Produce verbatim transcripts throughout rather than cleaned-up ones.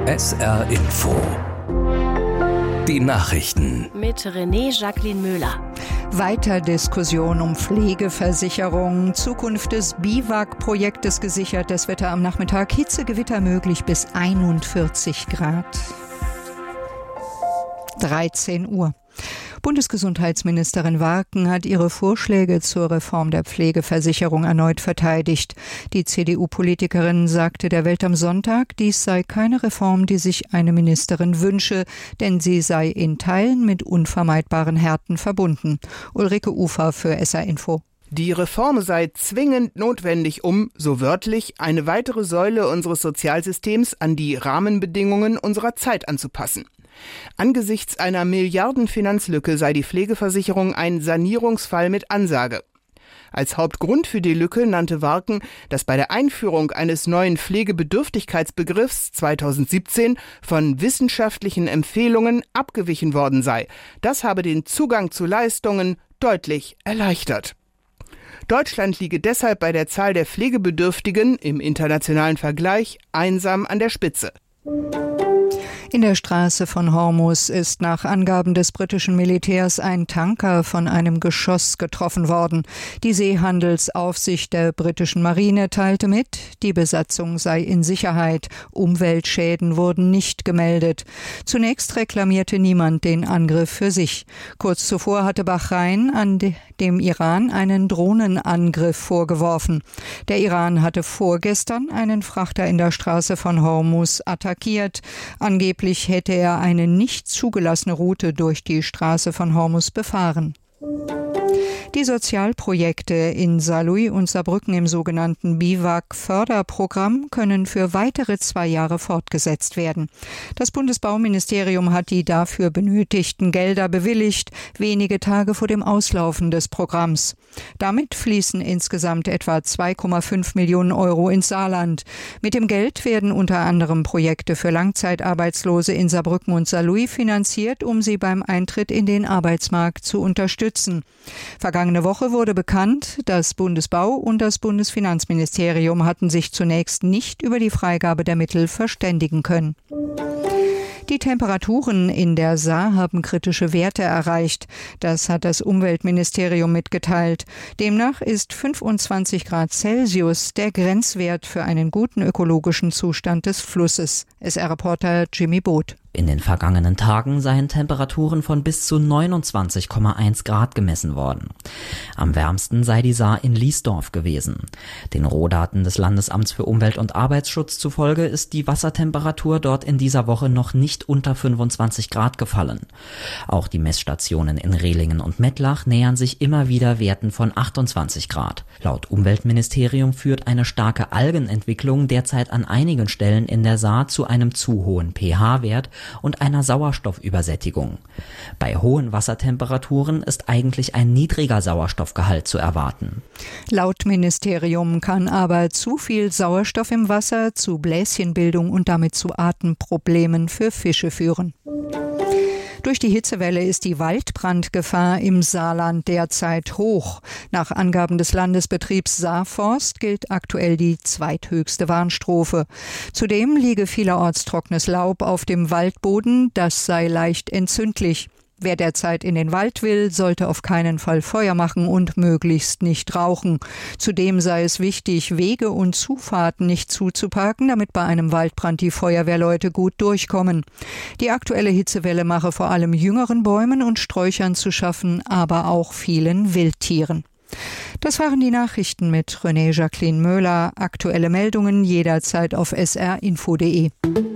S R Info. Die Nachrichten. Mit René Jacqueline Müller. Weiter Diskussion um Pflegeversicherung, Zukunft des B I W A C-Projektes gesichert, das Wetter am Nachmittag, Hitzegewitter möglich bis einundvierzig Grad. dreizehn Uhr. Bundesgesundheitsministerin Warken hat ihre Vorschläge zur Reform der Pflegeversicherung erneut verteidigt. Die C D U-Politikerin sagte der Welt am Sonntag, dies sei keine Reform, die sich eine Ministerin wünsche, denn sie sei in Teilen mit unvermeidbaren Härten verbunden. Ulrike Ufer für S R Info. Die Reform sei zwingend notwendig, um, so wörtlich, eine weitere Säule unseres Sozialsystems an die Rahmenbedingungen unserer Zeit anzupassen. Angesichts einer Milliardenfinanzlücke sei die Pflegeversicherung ein Sanierungsfall mit Ansage. Als Hauptgrund für die Lücke nannte Warken, dass bei der Einführung eines neuen Pflegebedürftigkeitsbegriffs zweitausendsiebzehn von wissenschaftlichen Empfehlungen abgewichen worden sei. Das habe den Zugang zu Leistungen deutlich erleichtert. Deutschland liege deshalb bei der Zahl der Pflegebedürftigen im internationalen Vergleich einsam an der Spitze. In der Straße von Hormuz ist nach Angaben des britischen Militärs ein Tanker von einem Geschoss getroffen worden. Die Seehandelsaufsicht der britischen Marine teilte mit, die Besatzung sei in Sicherheit. Umweltschäden wurden nicht gemeldet. Zunächst reklamierte niemand den Angriff für sich. Kurz zuvor hatte Bahrain an dem Iran einen Drohnenangriff vorgeworfen. Der Iran hatte vorgestern einen Frachter in der Straße von Hormuz attackiert. Angeblich hätte er eine nicht zugelassene Route durch die Straße von Hormuz befahren. Die Sozialprojekte in Saarlouis und Saarbrücken im sogenannten B I W A C-Förderprogramm können für weitere zwei Jahre fortgesetzt werden. Das Bundesbauministerium hat die dafür benötigten Gelder bewilligt, wenige Tage vor dem Auslaufen des Programms. Damit fließen insgesamt etwa zwei Komma fünf Millionen Euro ins Saarland. Mit dem Geld werden unter anderem Projekte für Langzeitarbeitslose in Saarbrücken und Saarlouis finanziert, um sie beim Eintritt in den Arbeitsmarkt zu unterstützen. Vergangene Woche wurde bekannt, das Bundesbau- und das Bundesfinanzministerium hatten sich zunächst nicht über die Freigabe der Mittel verständigen können. Die Temperaturen in der Saar haben kritische Werte erreicht. Das hat das Umweltministerium mitgeteilt. Demnach ist fünfundzwanzig Grad Celsius der Grenzwert für einen guten ökologischen Zustand des Flusses. S R-Reporter Jimmy Boot. In den vergangenen Tagen seien Temperaturen von bis zu neunundzwanzig Komma eins Grad gemessen worden. Am wärmsten sei die Saar in Liesdorf gewesen. Den Rohdaten des Landesamts für Umwelt- und Arbeitsschutz zufolge ist die Wassertemperatur dort in dieser Woche noch nicht unter fünfundzwanzig Grad gefallen. Auch die Messstationen in Rehlingen und Mettlach nähern sich immer wieder Werten von achtundzwanzig Grad. Laut Umweltministerium führt eine starke Algenentwicklung derzeit an einigen Stellen in der Saar zu einem zu hohen pH-Wert und einer Sauerstoffübersättigung. Bei hohen Wassertemperaturen ist eigentlich ein niedriger Sauerstoffgehalt zu erwarten. Laut Ministerium kann aber zu viel Sauerstoff im Wasser zu Bläschenbildung und damit zu Atemproblemen für Fische führen. Durch die Hitzewelle ist die Waldbrandgefahr im Saarland derzeit hoch. Nach Angaben des Landesbetriebs Saarforst gilt aktuell die zweithöchste Warnstufe. Zudem liege vielerorts trockenes Laub auf dem Waldboden, das sei leicht entzündlich. Wer derzeit in den Wald will, sollte auf keinen Fall Feuer machen und möglichst nicht rauchen. Zudem sei es wichtig, Wege und Zufahrten nicht zuzuparken, damit bei einem Waldbrand die Feuerwehrleute gut durchkommen. Die aktuelle Hitzewelle mache vor allem jüngeren Bäumen und Sträuchern zu schaffen, aber auch vielen Wildtieren. Das waren die Nachrichten mit René Jacqueline Müller. Aktuelle Meldungen jederzeit auf S R info punkt de.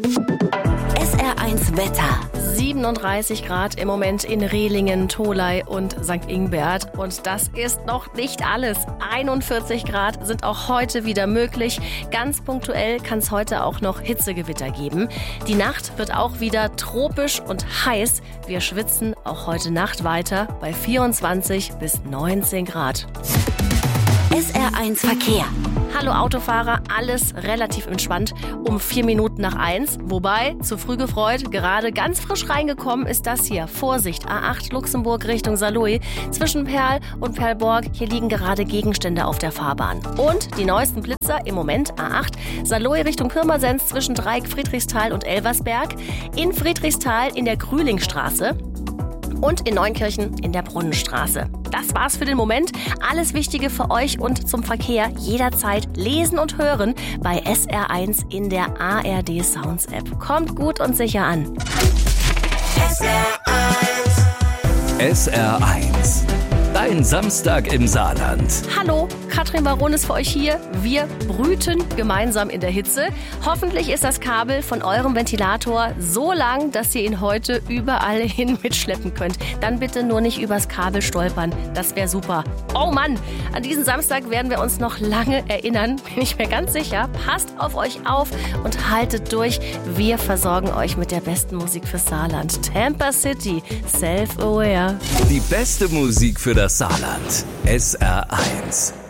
S R eins Wetter. siebenunddreißig Grad im Moment in Rehlingen, Tholey und Sankt Ingbert. Und das ist noch nicht alles. einundvierzig Grad sind auch heute wieder möglich. Ganz punktuell kann es heute auch noch Hitzegewitter geben. Die Nacht wird auch wieder tropisch und heiß. Wir schwitzen auch heute Nacht weiter bei vierundzwanzig bis neunzehn Grad. S R eins Verkehr. Hallo Autofahrer, alles relativ entspannt um vier Minuten nach eins. Wobei, zu früh gefreut, gerade ganz frisch reingekommen ist das hier. Vorsicht, A acht Luxemburg Richtung Saarlouis. Zwischen Perl und Perlborg, hier liegen gerade Gegenstände auf der Fahrbahn. Und die neuesten Blitzer im Moment A acht Saarlouis Richtung Pirmasens zwischen Dreieck, Friedrichsthal und Elversberg. In Friedrichsthal in der Grühlingstraße. Und in Neunkirchen in der Brunnenstraße. Das war's für den Moment. Alles Wichtige für euch und zum Verkehr jederzeit lesen und hören bei S R eins in der A R D Sounds App. Kommt gut und sicher an. S R eins. S R eins. Dein Samstag im Saarland. Hallo, Katrin Baron ist für euch hier. Wir brüten gemeinsam in der Hitze. Hoffentlich ist das Kabel von eurem Ventilator so lang, dass ihr ihn heute überall hin mitschleppen könnt. Dann bitte nur nicht übers Kabel stolpern. Das wäre super. Oh Mann, an diesen Samstag werden wir uns noch lange erinnern. Bin ich mir ganz sicher. Passt auf euch auf und haltet durch. Wir versorgen euch mit der besten Musik fürs Saarland. Tampa City, Self-Aware. Die beste Musik für das Saarland. S R eins.